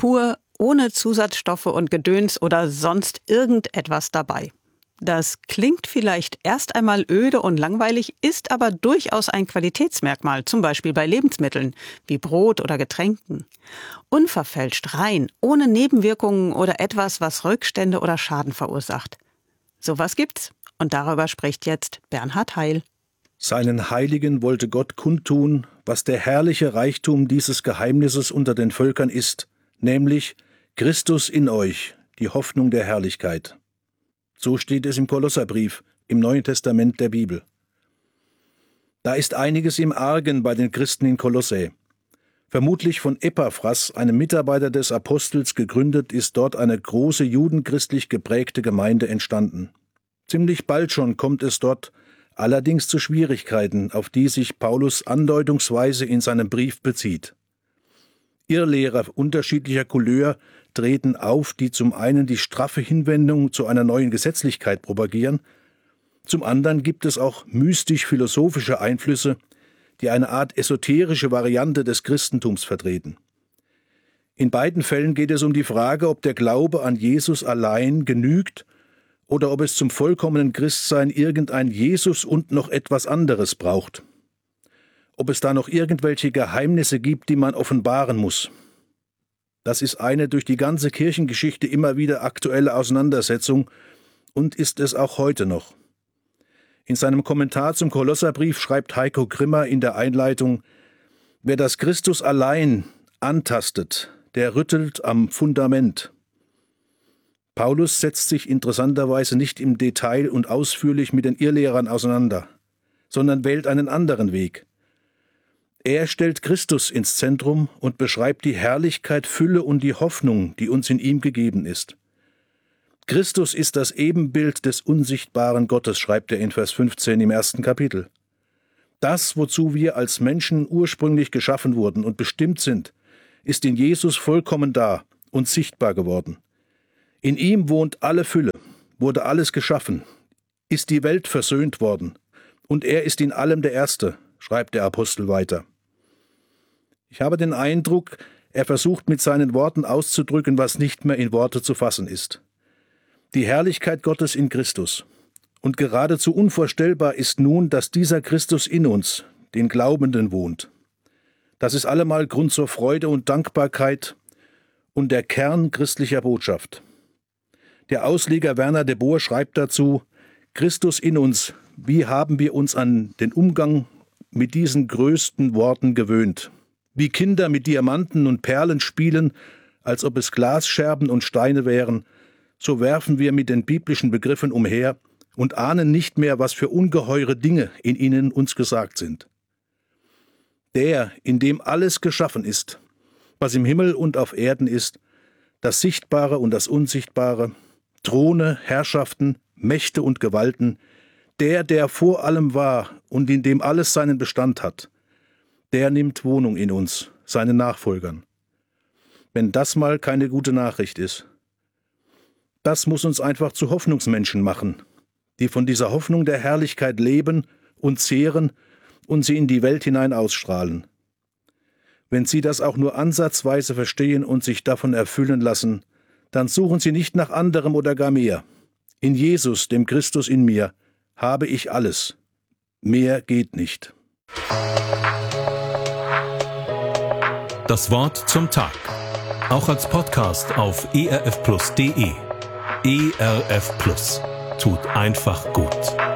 pur, ohne Zusatzstoffe und Gedöns oder sonst irgendetwas dabei. Das klingt vielleicht erst einmal öde und langweilig, ist aber durchaus ein Qualitätsmerkmal, zum Beispiel bei Lebensmitteln wie Brot oder Getränken. Unverfälscht, rein, ohne Nebenwirkungen oder etwas, was Rückstände oder Schaden verursacht. Sowas gibt's und darüber spricht jetzt Bernhard Heil. Seinen Heiligen wollte Gott kundtun, was der herrliche Reichtum dieses Geheimnisses unter den Völkern ist, nämlich Christus in euch, die Hoffnung der Herrlichkeit. So steht es im Kolosserbrief, im Neuen Testament der Bibel. Da ist einiges im Argen bei den Christen in Kolossä. Vermutlich von Epaphras, einem Mitarbeiter des Apostels, gegründet, ist dort eine große judenchristlich geprägte Gemeinde entstanden. Ziemlich bald schon kommt es dort allerdings zu Schwierigkeiten, auf die sich Paulus andeutungsweise in seinem Brief bezieht. Irrlehrer unterschiedlicher Couleur treten auf, die zum einen die straffe Hinwendung zu einer neuen Gesetzlichkeit propagieren, zum anderen gibt es auch mystisch-philosophische Einflüsse, die eine Art esoterische Variante des Christentums vertreten. In beiden Fällen geht es um die Frage, ob der Glaube an Jesus allein genügt oder ob es zum vollkommenen Christsein irgendein Jesus und noch etwas anderes braucht. Ob es da noch irgendwelche Geheimnisse gibt, die man offenbaren muss. Das ist eine durch die ganze Kirchengeschichte immer wieder aktuelle Auseinandersetzung und ist es auch heute noch. In seinem Kommentar zum Kolosserbrief schreibt Heiko Grimmer in der Einleitung: Wer das Christus allein antastet, der rüttelt am Fundament. Paulus setzt sich interessanterweise nicht im Detail und ausführlich mit den Irrlehrern auseinander, sondern wählt einen anderen Weg. Er stellt Christus ins Zentrum und beschreibt die Herrlichkeit, Fülle und die Hoffnung, die uns in ihm gegeben ist. Christus ist das Ebenbild des unsichtbaren Gottes, schreibt er in Vers 15 im 1. Kapitel. Das, wozu wir als Menschen ursprünglich geschaffen wurden und bestimmt sind, ist in Jesus vollkommen da und sichtbar geworden. In ihm wohnt alle Fülle, wurde alles geschaffen, ist die Welt versöhnt worden und er ist in allem der Erste, schreibt der Apostel weiter. Ich habe den Eindruck, er versucht mit seinen Worten auszudrücken, was nicht mehr in Worte zu fassen ist. Die Herrlichkeit Gottes in Christus. Und geradezu unvorstellbar ist nun, dass dieser Christus in uns, den Glaubenden, wohnt. Das ist allemal Grund zur Freude und Dankbarkeit und der Kern christlicher Botschaft. Der Ausleger Werner de Boer schreibt dazu: Christus in uns, wie haben wir uns an den Umgang mit diesen größten Worten gewöhnt? Wie Kinder mit Diamanten und Perlen spielen, als ob es Glasscherben und Steine wären, so werfen wir mit den biblischen Begriffen umher und ahnen nicht mehr, was für ungeheure Dinge in ihnen uns gesagt sind. Der, in dem alles geschaffen ist, was im Himmel und auf Erden ist, das Sichtbare und das Unsichtbare, Throne, Herrschaften, Mächte und Gewalten, der vor allem war und in dem alles seinen Bestand hat, der nimmt Wohnung in uns, seinen Nachfolgern. Wenn das mal keine gute Nachricht ist. Das muss uns einfach zu Hoffnungsmenschen machen, die von dieser Hoffnung der Herrlichkeit leben und zehren und sie in die Welt hinein ausstrahlen. Wenn Sie das auch nur ansatzweise verstehen und sich davon erfüllen lassen, dann suchen Sie nicht nach anderem oder gar mehr. In Jesus, dem Christus in mir, habe ich alles. Mehr geht nicht. Das Wort zum Tag. Auch als Podcast auf erfplus.de. ERF Plus. Tut einfach gut.